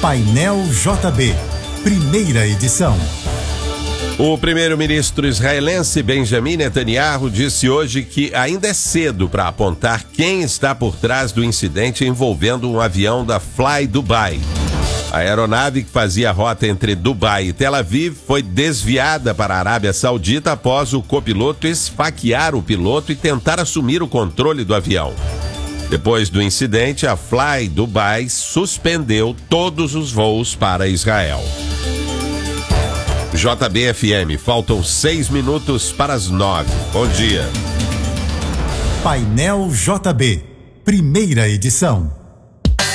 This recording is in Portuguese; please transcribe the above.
Painel JB, primeira edição. O primeiro-ministro israelense Benjamin Netanyahu disse hoje que ainda é cedo para apontar quem está por trás do incidente envolvendo um avião da Fly Dubai. A aeronave que fazia a rota entre Dubai e Tel Aviv foi desviada para a Arábia Saudita após o copiloto esfaquear o piloto e tentar assumir o controle do avião. Depois do incidente, a Fly Dubai suspendeu todos os voos para Israel. JBFM, faltam 6 minutos para as 9. Bom dia. Painel JB, primeira edição.